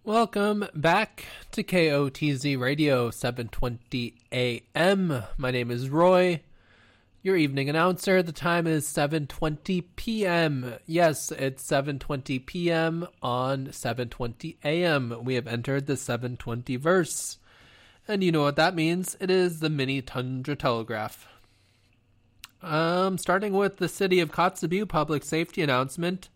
Welcome back to KOTZ Radio 720 AM. My name is Roy, your evening announcer. The time is 7:20 p.m. Yes, it's 7:20 p.m. on 7:20 a.m. We have entered the 720 verse. And you know what that means. It is the mini Tundra Telegraph. Starting with the City of Kotzebue public safety announcement.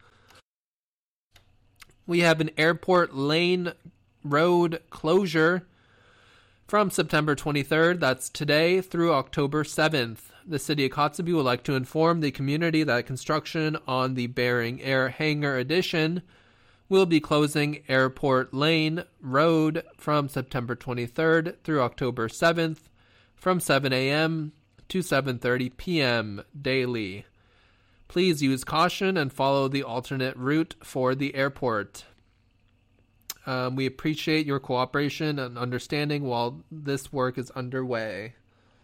We have an airport lane road closure from September 23rd, that's today, through October 7th. The City of Kotzebue would like to inform the community that construction on the Bering Air Hangar addition will be closing Airport Lane Road from September 23rd through October 7th from 7 a.m. to 7:30 p.m. daily. Please use caution and follow the alternate route for the airport. We appreciate your cooperation and understanding while this work is underway.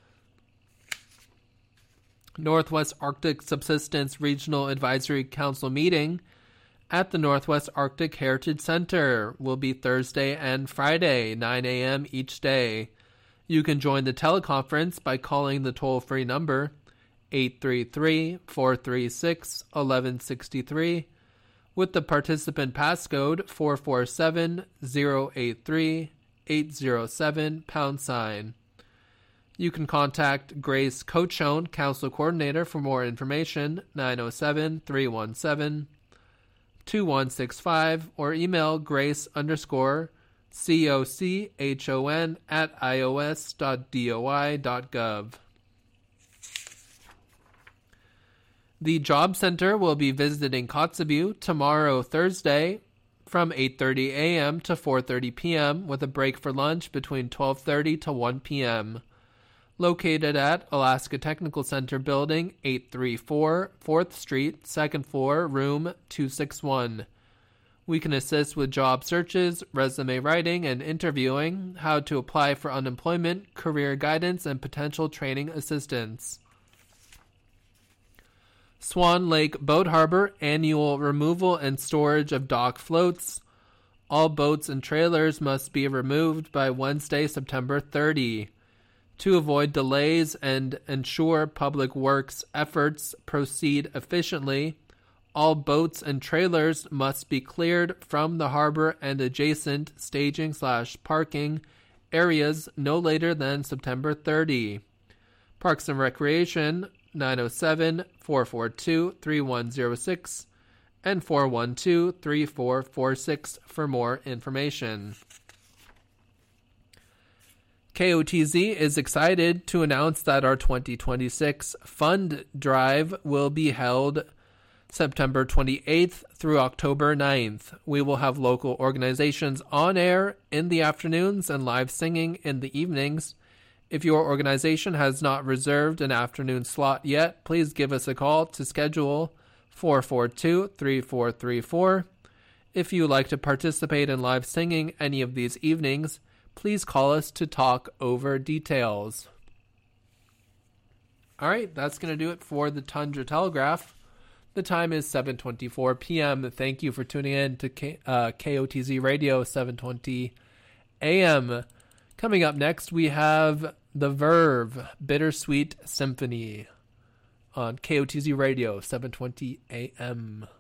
Northwest Arctic Subsistence Regional Advisory Council meeting at the Northwest Arctic Heritage Center will be Thursday and Friday, 9 a.m. each day. You can join the teleconference by calling the toll-free number 833-436-1163 with the participant passcode 447-083-807 #. You can contact Grace Cochone, Council Coordinator, for more information, 907-317-2165, or email grace_COCHON@ios.doi.gov. The Job Center will be visiting Kotzebue tomorrow, Thursday, from 8:30 a.m. to 4:30 p.m. with a break for lunch between 12:30 to 1 p.m. Located at Alaska Technical Center Building, 834 4th Street, 2nd floor, room 261. We can assist with job searches, resume writing, and interviewing, how to apply for unemployment, career guidance, and potential training assistance. Swan Lake Boat Harbor annual removal and storage of dock floats. All boats and trailers must be removed by Wednesday, September 30. To avoid delays and ensure public works efforts proceed efficiently, all boats and trailers must be cleared from the harbor and adjacent staging/parking areas no later than September 30. Parks and Recreation, 907-442-3106 and 412-3446 for more information. KOTZ is excited to announce that our 2026 fund drive will be held September 28th through October 9th. We will have local organizations on air in the afternoons and live singing in the evenings. If your organization has not reserved an afternoon slot yet, please give us a call to schedule 442-3434. If you would like to participate in live singing any of these evenings, please call us to talk over details. All right, that's going to do it for the Tundra Telegraph. The time is 7:24 p.m. Thank you for tuning in to KOTZ Radio 720 AM. Coming up next, we have The Verve, Bittersweet Symphony on KOTZ Radio 720 AM.